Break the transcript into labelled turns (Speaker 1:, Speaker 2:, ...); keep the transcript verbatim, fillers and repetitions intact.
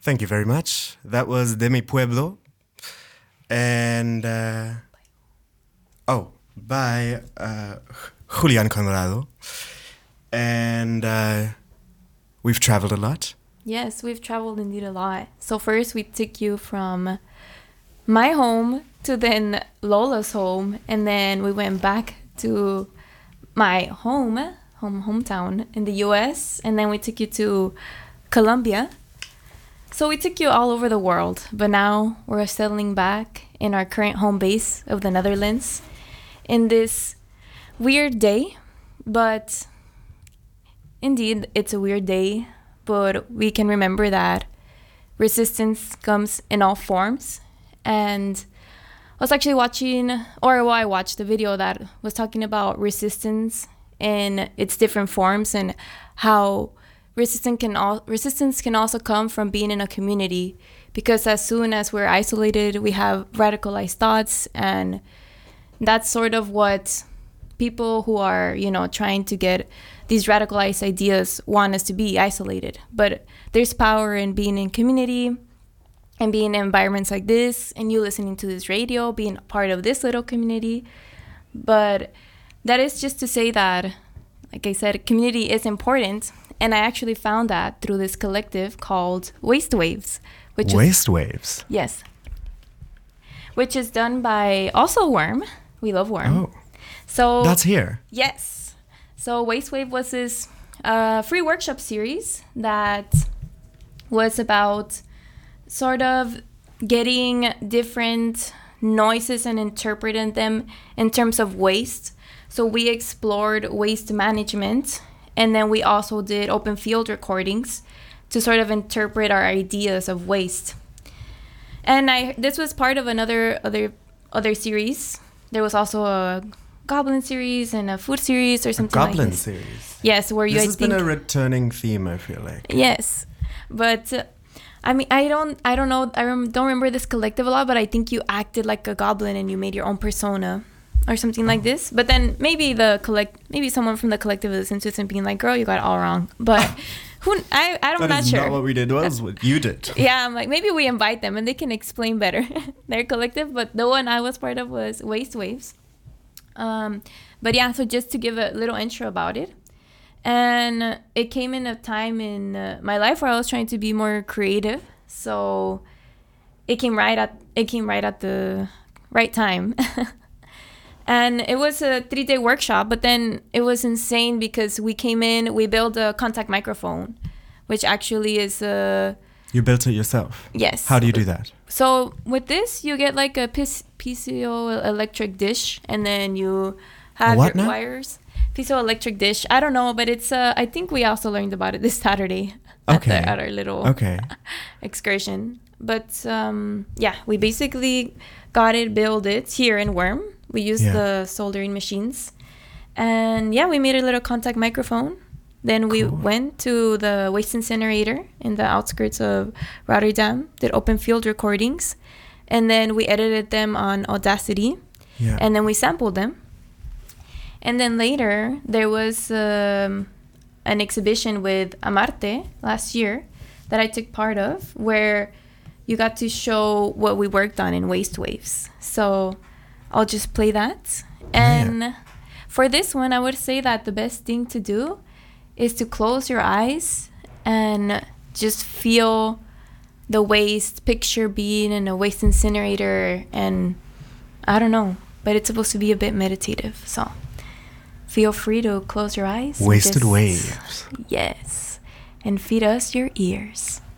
Speaker 1: Thank you very much. That was De Mi Pueblo. And, uh, oh, by uh, Julian Conrado. And uh, we've traveled a lot.
Speaker 2: Yes, we've traveled indeed a lot. So first we took you from my home to then Lola's home. And then we went back to my home, home hometown in the U S. And then we took you to Colombia. So we took you all over the world, but now we're settling back in our current home base of the Netherlands in this weird day. But indeed, it's a weird day, but we can remember that resistance comes in all forms. And I was actually watching, or well, I watched a video that was talking about resistance in its different forms and how Resistance can, al- resistance can also come from being in a community, because as soon as we're isolated, we have radicalized thoughts, and that's sort of what people who are, you know, trying to get these radicalized ideas want us to be, isolated. But there's power in being in community and being in environments like this, and you listening to this radio, being part of this little community. But that is just to say that, like I said, community is important. And I actually found that through this collective called Waste Waves. Which
Speaker 1: Waste
Speaker 2: is,
Speaker 1: Waves?
Speaker 2: Yes. Which is done by also Worm. We love Worm.
Speaker 1: Oh.
Speaker 2: So
Speaker 1: that's here.
Speaker 2: Yes. So Waste Wave was this uh, free workshop series that was about sort of getting different noises and interpreting them in terms of waste. So we explored waste management. And then we also did open field recordings to sort of interpret our ideas of waste. And I this was part of another other other series. There was also a goblin series and a food series or something like this.
Speaker 1: Goblin series.
Speaker 2: Yes, where you.
Speaker 1: This
Speaker 2: I
Speaker 1: has
Speaker 2: think,
Speaker 1: been a returning theme, I feel like.
Speaker 2: Yes, but uh, I mean, I don't, I don't know, I rem- don't remember this collective a lot, but I think you acted like a goblin and you made your own persona. Or something like this. But then maybe the collect, maybe someone from the collective listened to this and being like, "Girl, you got it all wrong." But who? I, I don't.
Speaker 1: That
Speaker 2: not
Speaker 1: is
Speaker 2: sure.
Speaker 1: not what we did. That was what you did.
Speaker 2: Yeah, I'm like, maybe we invite them and they can explain better their collective. But the one I was part of was Waste Waves. Um, but yeah, so just to give a little intro about it, and it came in a time in uh, my life where I was trying to be more creative. So it came right at it came right at the right time. And it was a three-day workshop, but then it was insane because we came in, we built a contact microphone, which actually is a...
Speaker 1: You built it yourself?
Speaker 2: Yes.
Speaker 1: How do you do that?
Speaker 2: So with this, you get like a piezo electric dish, and then you have
Speaker 1: what
Speaker 2: your
Speaker 1: now?
Speaker 2: wires. Piezoelectric dish. I don't know, but it's... Uh, I think we also learned about it this Saturday
Speaker 1: okay.
Speaker 2: at, the, at our little
Speaker 1: okay.
Speaker 2: excursion. But um, yeah, we basically got it, built it here in Worm. We used yeah. the soldering machines. And yeah, we made a little contact microphone. Then we cool. went to the waste incinerator in the outskirts of Rotterdam, did open field recordings. And then we edited them on Audacity. Yeah. And then we sampled them. And then later, there was um, an exhibition with Amarte last year that I took part of, where you got to show what we worked on in Waste Waves. So I'll just play that. And yeah. for this one, I would say that the best thing to do is to close your eyes and just feel the waste, picture being in a waste incinerator, and I don't know, but it's supposed to be a bit meditative. So feel free to close your eyes.
Speaker 1: Wasted Waves.
Speaker 2: Yes. And feed us your ears.